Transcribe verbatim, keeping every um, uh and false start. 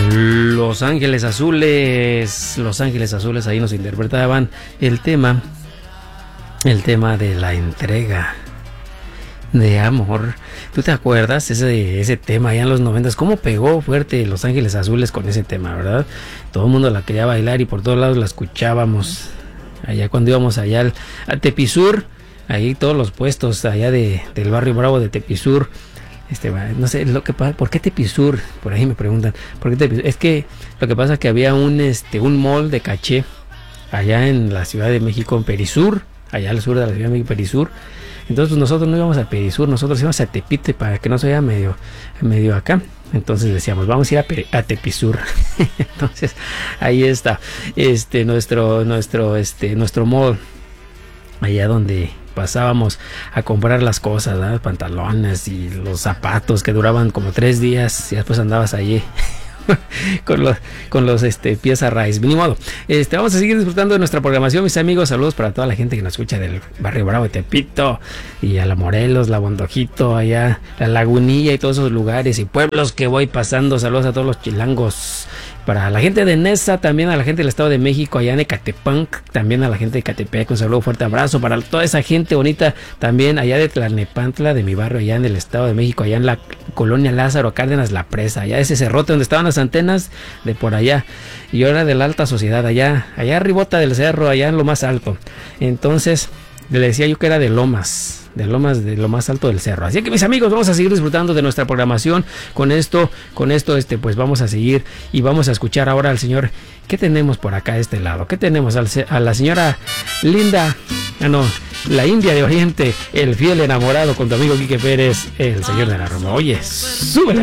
Los Ángeles Azules, Los Ángeles Azules ahí nos interpretaban el tema, el tema de la entrega de amor. ¿Tú te acuerdas ese, ese tema allá en los noventas? ¿Cómo pegó fuerte Los Ángeles Azules con ese tema, verdad? Todo el mundo la quería bailar y por todos lados la escuchábamos. Allá cuando íbamos allá al, al Tepisur, ahí todos los puestos allá de, del barrio Bravo de Tepisur. Este, no sé lo que pasa, ¿por qué Tepisur? Por ahí me preguntan, ¿por qué Tepisur? Es que lo que pasa es que había un este un mall de caché allá en la Ciudad de México, en Perisur, allá al sur de la Ciudad de México, Perisur. Entonces pues, nosotros no íbamos a Perisur, nosotros íbamos a Tepite para que no se vea medio, medio acá. Entonces decíamos, vamos a ir a, Pe- a Tepisur. Entonces ahí está, este nuestro nuestro este nuestro mall, allá donde pasábamos a comprar las cosas, ¿verdad? Pantalones y los zapatos que duraban como tres días y después andabas allí con los con los este pies a raíz. Ni modo. Este, vamos a seguir disfrutando de nuestra programación, mis amigos. Saludos para toda la gente que nos escucha del barrio Bravo de Tepito y a la Morelos, la Bondojito, allá la Lagunilla y todos esos lugares y pueblos que voy pasando. Saludos a todos los chilangos. Para la gente de Nesa, también a la gente del Estado de México, allá en Ecatepec, también a la gente de Ecatepec, un saludo, fuerte abrazo para toda esa gente bonita, también allá de Tlalnepantla, de mi barrio, allá en el Estado de México, allá en la colonia Lázaro Cárdenas, La Presa, allá ese cerrote donde estaban las antenas, de por allá, y ahora de la alta sociedad, allá, allá arribota del cerro, allá en lo más alto. Entonces, le decía yo que era de Lomas, de Lomas, de lo más alto del cerro. Así que mis amigos, vamos a seguir disfrutando de nuestra programación. Con esto, con esto, este, pues vamos a seguir y vamos a escuchar ahora al señor. ¿Qué tenemos por acá a este lado? ¿Qué tenemos? Al, a la señora Linda, ah no, la India de Oriente, el fiel enamorado con tu amigo Quique Pérez, el señor de la Roma. Oye, súbele.